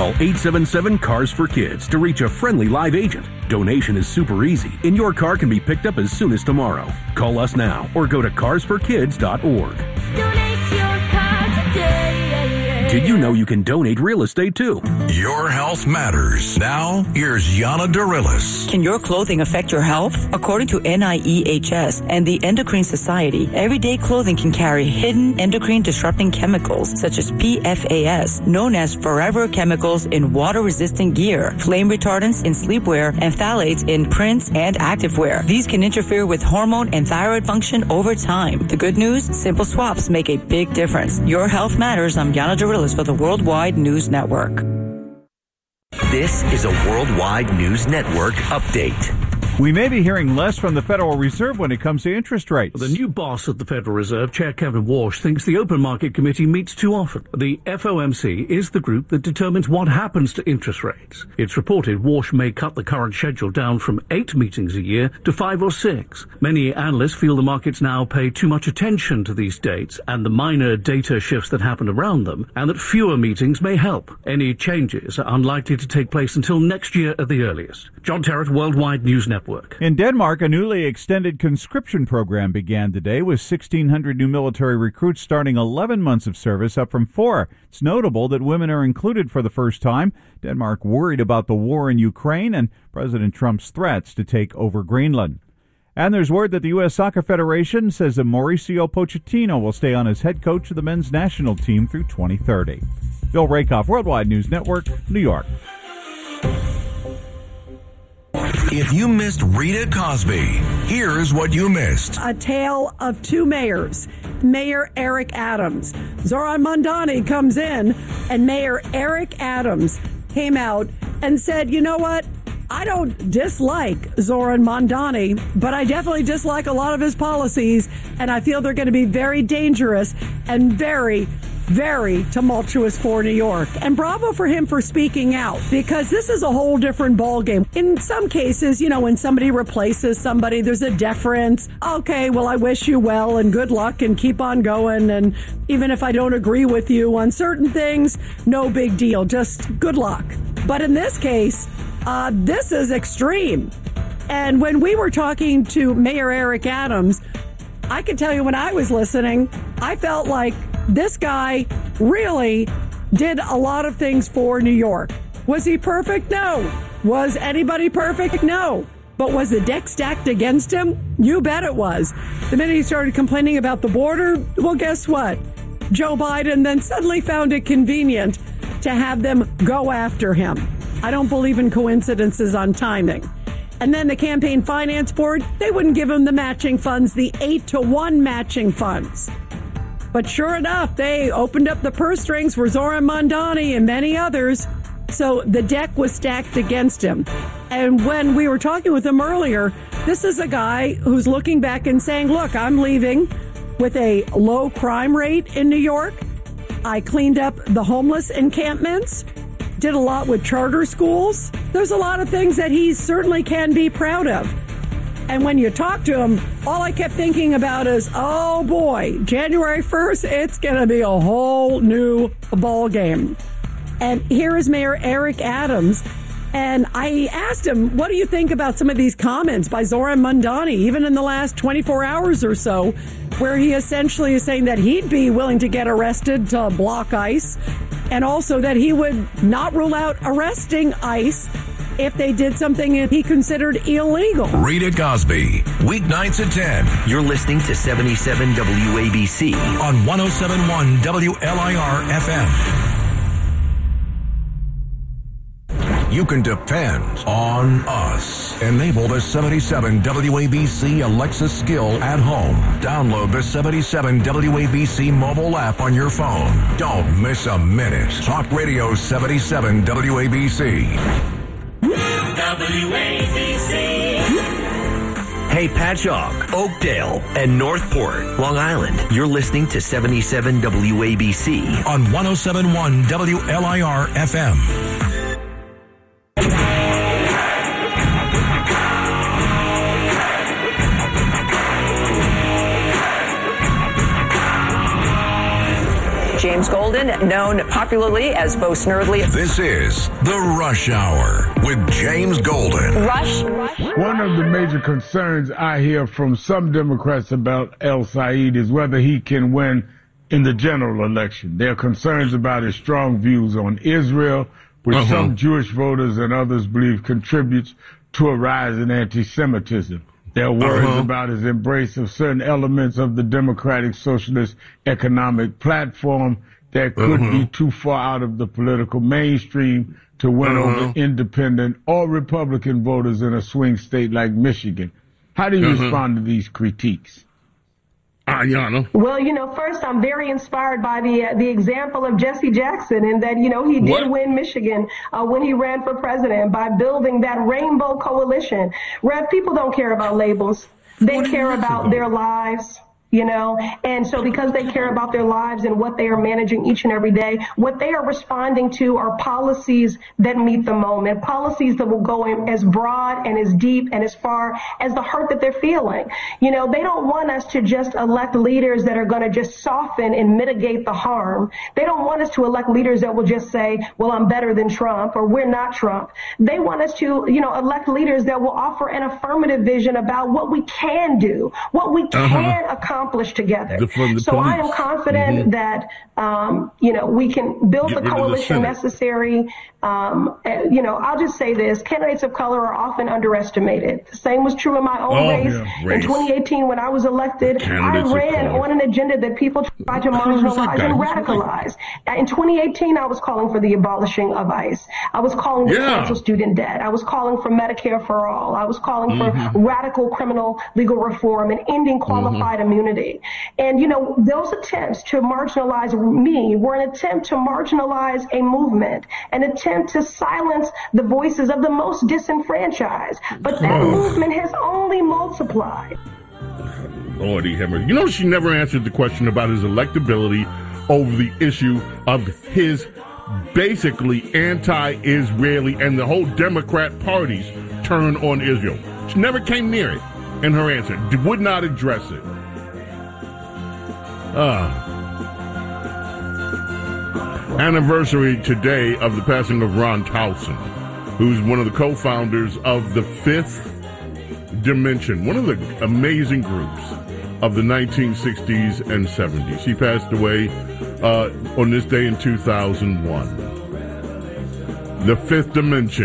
Call 877-CARS-FOR-KIDS to reach a friendly live agent. Donation is super easy, and your car can be picked up as soon as tomorrow. Call us now or go to carsforkids.org. Donate your car today. Did you know you can donate real estate too? Your health matters. Now, here's Yana Darilis. Can your clothing affect your health? According to NIEHS and the Endocrine Society, everyday clothing can carry hidden endocrine-disrupting chemicals such as PFAS, known as forever chemicals in water-resistant gear, flame retardants in sleepwear, and phthalates in prints and activewear. These can interfere with hormone and thyroid function over time. The good news? Simple swaps make a big difference. Your health matters. I'm Yana Darilis for the Worldwide News Network. This is a Worldwide News Network update. We may be hearing less from the Federal Reserve when it comes to interest rates. The new boss of the Federal Reserve, Chair Kevin Warsh, thinks the Open Market Committee meets too often. The FOMC is the group that determines what happens to interest rates. It's reported Warsh may cut the current schedule down from 8 meetings a year to 5 or 6. Many analysts feel the markets now pay too much attention to these dates and the minor data shifts that happen around them, and that fewer meetings may help. Any changes are unlikely to take place until next year at the earliest. John Terrett, Worldwide News Network. In Denmark, a newly extended conscription program began today with 1,600 new military recruits starting 11 months of service, up from 4. It's notable that women are included for the first time. Denmark worried about the war in Ukraine and President Trump's threats to take over Greenland. And there's word that the U.S. Soccer Federation says that Mauricio Pochettino will stay on as head coach of the men's national team through 2030. Bill Rakoff, Worldwide News Network, New York. If you missed Rita Cosby, here's what you missed. A tale of two mayors. Mayor Eric Adams. Zoran Mondani comes in, and Mayor Eric Adams came out and said, you know what? I don't dislike Zoran Mondani, but I definitely dislike a lot of his policies, and I feel they're going to be very dangerous and very tumultuous for New York. And bravo for him for speaking out, because this is a whole different ballgame. In some cases, when somebody replaces somebody, there's a deference. Okay, well, I wish you well and good luck and keep on going. And even if I don't agree with you on certain things, no big deal. Just good luck. But in this case, this is extreme. And when we were talking to Mayor Eric Adams, I can tell you when I was listening, I felt like this guy really did a lot of things for New York. Was he perfect? No. Was anybody perfect? No. But was the deck stacked against him? You bet it was. The minute he started complaining about the border, well, guess what? Joe Biden then suddenly found it convenient to have them go after him. I don't believe in coincidences on timing. And then the Campaign Finance Board, they wouldn't give him the matching funds, the 8-to-1 matching funds. But sure enough, they opened up the purse strings for Zoran Mondani and many others. So the deck was stacked against him. And when we were talking with him earlier, this is a guy who's looking back and saying, look, I'm leaving with a low crime rate in New York. I cleaned up the homeless encampments, did a lot with charter schools. There's a lot of things that he certainly can be proud of. And when you talk to him, all I kept thinking about is, oh boy, January 1st, it's going to be a whole new ball game. And here is Mayor Eric Adams. And I asked him, what do you think about some of these comments by Zoran Mondani, even in the last 24 hours or so, where he essentially is saying that he'd be willing to get arrested to block ICE, and also that he would not rule out arresting ICE if they did something he considered illegal. Rita Cosby, weeknights at 10. You're listening to 77 WABC on 107.1 WLIR FM. You can depend on us. Enable the 77 WABC Alexa skill at home. Download the 77 WABC mobile app on your phone. Don't miss a minute. Talk Radio 77 WABC. WABC. Hey, Patchogue, Oakdale, and Northport, Long Island. You're listening to 77 WABC on 107.1 WLIR FM. James Golden, known popularly as Bo Snerdley. This is The Rush Hour with James Golden. Rush. One of the major concerns I hear from some Democrats about El Said is whether he can win in the general election. There are concerns about his strong views on Israel, which some Jewish voters and others believe contributes to a rise in anti-Semitism. There are worries about his embrace of certain elements of the Democratic Socialist economic platform that could be too far out of the political mainstream to win over independent or Republican voters in a swing state like Michigan. How do you respond to these critiques? Ayanna. Well, first I'm very inspired by the example of Jesse Jackson, and that, he did win Michigan when he ran for president by building that rainbow coalition. Rev, people don't care about labels. They care about their lives. And so because they care about their lives and what they are managing each and every day, what they are responding to are policies that meet the moment, policies that will go in as broad and as deep and as far as the hurt that they're feeling. They don't want us to just elect leaders that are going to just soften and mitigate the harm. They don't want us to elect leaders that will just say, well, I'm better than Trump, or we're not Trump. They want us to, elect leaders that will offer an affirmative vision about what we can do, what we can accomplish together. So I am confident that, we can build the coalition necessary. I'll just say this. Candidates of color are often underestimated. The same was true in my own race. In 2018, when I was elected, I ran on an agenda that people tried to marginalize and radicalize. In 2018, I was calling for the abolishing of ICE. I was calling to cancel student debt. I was calling for Medicare for all. I was calling for radical criminal legal reform and ending qualified immunity. And, those attempts to marginalize me were an attempt to marginalize a movement, an attempt to silence the voices of the most disenfranchised. But that movement has only multiplied. Lordy Hammer. She never answered the question about his electability over the issue of his basically anti-Israeli and the whole Democrat Party's turn on Israel. She never came near it in her answer. Would not address it. Anniversary today of the passing of Ron Towson, who's one of the co-founders of the Fifth Dimension, one of the amazing groups of the 1960s and 70s. He passed away on this day in 2001. The Fifth Dimension.